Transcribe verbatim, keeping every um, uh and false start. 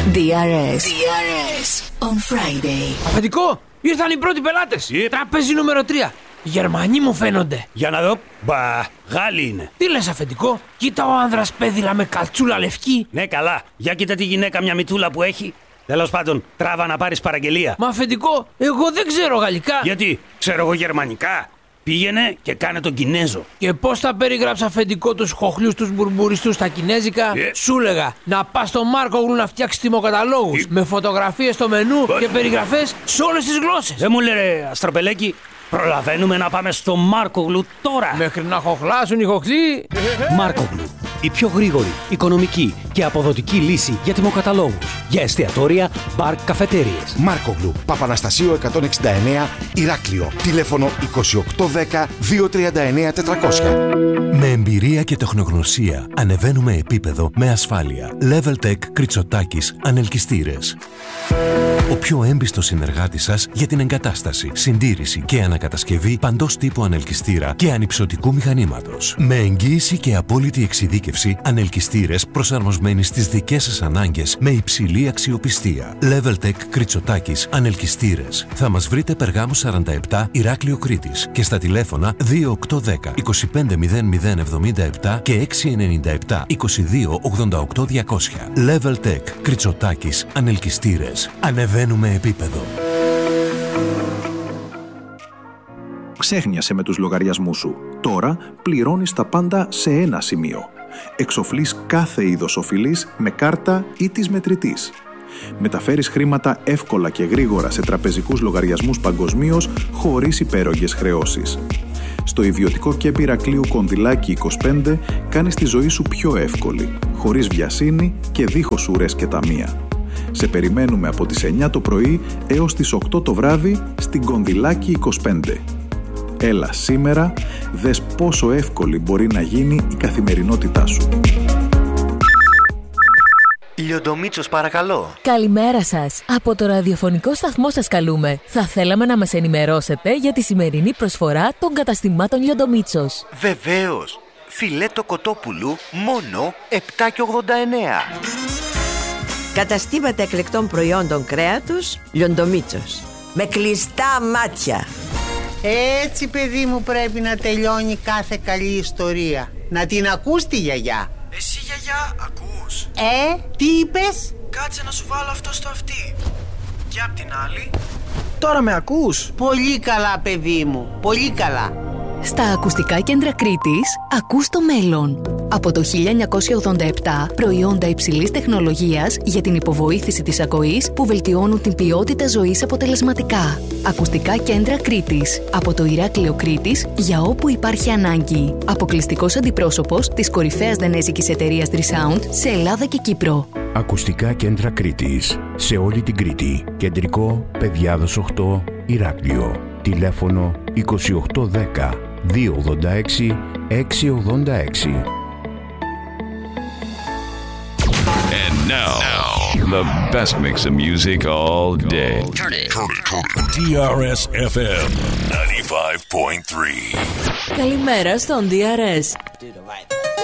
ντι αρ ες. ντι αρ ες on Friday. Αφεντικό, ήρθαν οι πρώτοι πελάτες. Yep. Τραπέζι νούμερο τρία. Οι Γερμανοί μου φαίνονται. Για να δω. Μπα, Γάλλοι είναι. Τι λες, αφεντικό? Κοίτα ο άνδρας πέδιλα με καλτσούλα λευκή. Ναι, καλά. Για κοίτα τη γυναίκα, μια μητούλα που έχει. Τέλος πάντων, τράβα να πάρεις παραγγελία. Μα αφεντικό, εγώ δεν ξέρω γαλλικά. Γιατί, ξέρω εγώ γερμανικά. Πήγαινε και κάνε τον Κινέζο. Και πώς θα περιγράψει, αφεντικό, τους χοχλιούς τους μπουρμπουριστούς στα κινέζικα? Yeah. Σου λέγα να πας στο Μάρκογλου να φτιάξει τιμοκαταλόγους. Yeah. Με φωτογραφίες στο μενού But... και περιγραφές σε όλες τις γλώσσες. Δεν μου λέει, Αστροπελέκη, προλαβαίνουμε να πάμε στο Μάρκογλου τώρα. Μέχρι να χοχλάσουν οι χοχλοί. Μάρκογλου. Η πιο γρήγορη, οικονομική και αποδοτική λύση για τιμοκαταλόγους. Για εστιατόρια, μπαρ, καφετέριες. Μάρκογλου, Παπαναστασίου εκατόν εξήντα εννέα, Ηράκλειο. Τηλέφωνο είκοσι οκτώ δέκα διακόσια τριάντα εννέα τετρακόσια. Με εμπειρία και τεχνογνωσία ανεβαίνουμε επίπεδο με ασφάλεια. LevelTech Κριτσοτάκης Ανελκυστήρες. Ο πιο έμπιστος συνεργάτης σας για την εγκατάσταση, συντήρηση και ανακατασκευή παντός τύπου ανελκυστήρα και ανυψωτικού μηχανήματος. Με εγγύηση και απόλυτη εξειδίκευση, ανελκυστήρες προσαρμοσμένοι στις δικές σας ανάγκες με υψηλή αξιοπιστία. LevelTech Κριτσοτάκης Ανελκυστήρες. Θα μας βρείτε Περγάμου σαράντα επτά, Ηράκλειο Κρήτης και στα τηλέφωνα δύο οκτώ δέκα είκοσι πέντε μηδέν μηδέν εβδομήντα επτά και έξι εννιά επτά είκοσι δύο ογδόντα οκτώ διακόσια. LevelTech Κριτσοτάκης Ανελκυστήρες. Ανεβαίνουμε επίπεδο. Ξέχνιασε με τους λογαριασμούς σου. Τώρα πληρώνεις τα πάντα σε ένα σημείο. Εξοφλείς κάθε είδος οφειλής με κάρτα ή της μετρητής. Μεταφέρεις χρήματα εύκολα και γρήγορα σε τραπεζικούς λογαριασμούς παγκοσμίως χωρίς υπέρογγες χρεώσεις. Στο ιδιωτικό κέμπ Ηρακλείου Κονδυλάκη είκοσι πέντε κάνεις τη ζωή σου πιο εύκολη, χωρίς βιασύνη και δίχως ουρές και ταμεία. Σε περιμένουμε από τις εννιά το πρωί έως τις οκτώ το βράδυ στην Κονδυλάκη είκοσι πέντε. Έλα σήμερα, δες πόσο εύκολη μπορεί να γίνει η καθημερινότητά σου. Λιοντομίτσος, παρακαλώ. Καλημέρα σας. Από το ραδιοφωνικό σταθμό σας καλούμε. Θα θέλαμε να μας ενημερώσετε για τη σημερινή προσφορά των καταστημάτων Λιοντομίτσος. Βεβαίως. Φιλέτο κοτόπουλου μόνο επτά και ογδόντα εννέα. Καταστήματα εκλεκτών προϊόντων κρέατος Λιοντομίτσος. Με κλειστά μάτια. Έτσι, παιδί μου, πρέπει να τελειώνει κάθε καλή ιστορία. Να την ακούς τη γιαγιά. Εσύ, γιαγιά, ακούς? Ε, τι είπες? Κάτσε να σου βάλω αυτό στο αυτί. Και απ' την άλλη. Τώρα με ακούς? Πολύ καλά, παιδί μου, πολύ καλά. Στα ακουστικά κέντρα Κρήτης, ακούς το μέλλον. Από το χίλια εννιακόσια ογδόντα επτά, προϊόντα υψηλής τεχνολογίας για την υποβοήθηση της ακοής που βελτιώνουν την ποιότητα ζωής αποτελεσματικά. Ακουστικά κέντρα Κρήτης. Από το Ηράκλειο Κρήτης για όπου υπάρχει ανάγκη. Αποκλειστικός αντιπρόσωπος της κορυφαίας δανέζικης εταιρείας Trisound σε Ελλάδα και Κύπρο. Ακουστικά κέντρα Κρήτης. Σε όλη την Κρήτη. Κεντρικό, Παιδιάδος οκτώ, Ηράκλειο. Τηλέφωνο είκοσι οκτώ δέκα διακόσια ογδόντα έξι έξι ογδόντα έξι. And now, now, the best mix of music all day. Turn it, turn it, turn it. ντι αρ ες εφ εμ ninety-five point three. Καλημέρα στον ντι αρ ες.